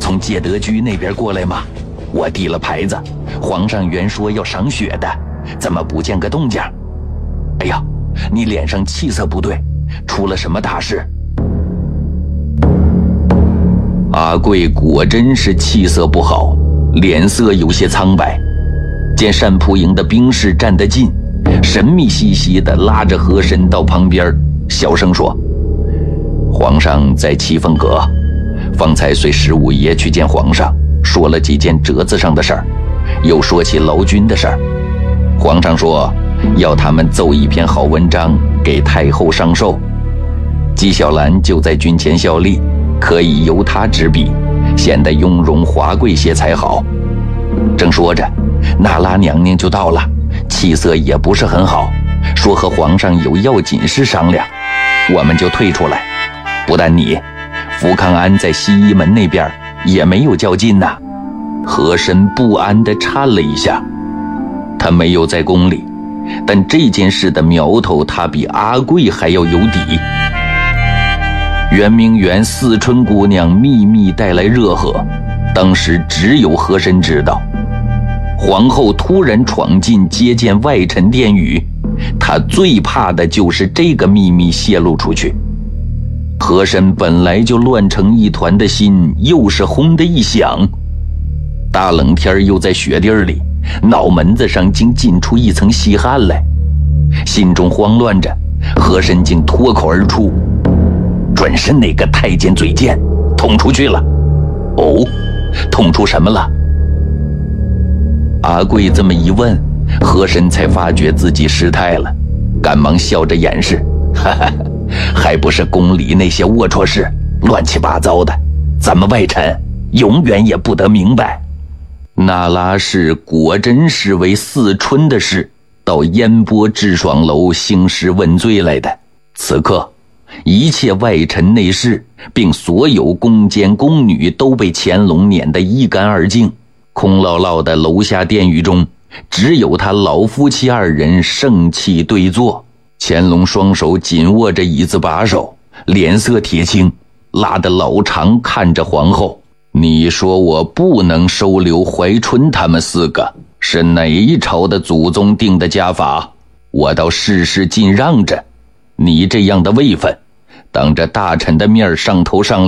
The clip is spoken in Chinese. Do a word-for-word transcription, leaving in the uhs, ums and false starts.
从介德居那边过来吗？我递了牌子，皇上原说要赏雪的，怎么不见个动静？哎呀，你脸上气色不对，出了什么大事？阿贵果真是气色不好，脸色有些苍白。见单蒲营的兵士站得近，神秘兮兮地拉着和珅到旁边，小声说：“皇上在七凤阁，方才随十五爷去见皇上，说了几件折子上的事儿，又说起劳军的事儿。皇上说要他们奏一篇好文章给太后上寿，纪晓岚就在军前效力，可以由他执笔，显得雍容华贵些才好。”正说着，那拉娘娘就到了，气色也不是很好，说和皇上有要紧事商量，我们就退出来。不但你，福康安在西医门那边也没有较劲呐。和珅不安地颤了一下，他没有在宫里，但这件事的苗头他比阿贵还要有底。圆明园四春姑娘秘密带来热河，当时只有和珅知道。皇后突然闯进接见外臣殿宇，她最怕的就是这个秘密泄露出去。和珅本来就乱成一团的心又是轰的一响，大冷天又在雪地里，脑门子上竟浸出一层细汗来。心中慌乱着，和珅竟脱口而出：“准是那个太监嘴贱，捅出去了。”“哦，捅出什么了？”阿贵这么一问，和珅才发觉自己失态了，赶忙笑着掩饰：“哈哈，还不是宫里那些龌龊事，乱七八糟的，咱们外臣永远也不得明白。”那拉氏果真是为四春的事到烟波致爽楼兴师问罪来的。此刻一切外臣内侍并所有宫监宫女都被乾隆撵得一干二净，空落落的楼下殿宇中，只有他老夫妻二人盛气对坐。乾隆双手紧握着椅子把手，脸色铁青，拉得老长看着皇后：“你说我不能收留怀春他们四个，是哪一朝的祖宗定的家法？我倒事事尽让着，你这样的位分，当着大臣的面上头上